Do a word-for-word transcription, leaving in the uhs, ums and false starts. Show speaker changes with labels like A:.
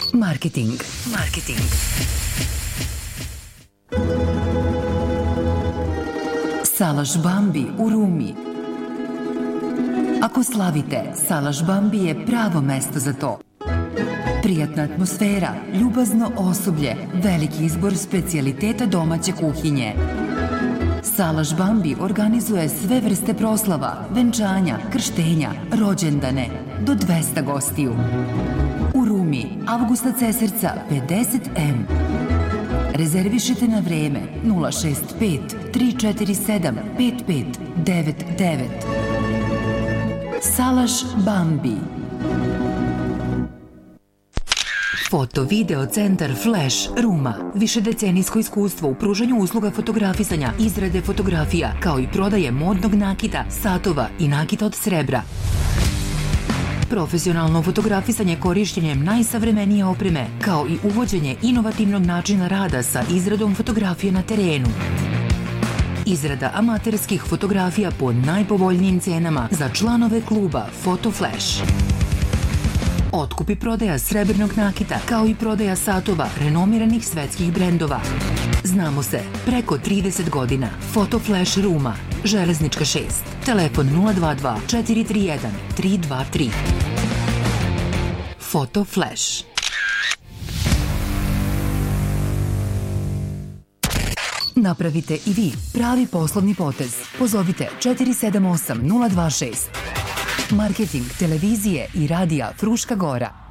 A: Marketing. Marketing. Salaš Bambi u Rumi. Ako slavite, Salaš Bambi je pravo mesto za to. Prijatna atmosfera, ljubazno osoblje, veliki izbor specijaliteta domaće kuhinje. Salaš Bambi organizuje sve vrste proslava, venčanja, krštenja, rođendane, do dvesta gostiju. U Rumi, Avgusta Cesarca pedeset em. Rezervišite na vreme nula šest pet tri četiri sedam pet pet devet devet. Salaš Bambi. Foto-video centar Flash Ruma. Višedecenijsko iskustvo u pružanju usluga fotografisanja, izrade fotografija, kao i prodaje modnog nakita, satova i nakita od srebra. Profesionalno fotografisanje korišćenjem najsavremenije opreme, kao i uvođenje inovativnog načina rada sa izradom fotografije na terenu. Izrada amaterskih fotografija po najpovoljnijim cenama za članove kluba Foto Flash. Otkup i prodaja srebrnog nakita, kao i prodaja satova renomiranih svetskih brendova. Znamo se preko trideset godina. Foto Flash Ruma, Železnička šest. Telefon nula dva dva četiri tri jedan tri dva tri. Foto Flash. Napravite i vi pravi poslovni potez. Pozovite četiri sedam osam nula dva šest. Marketing televizije i radija Fruška Gora.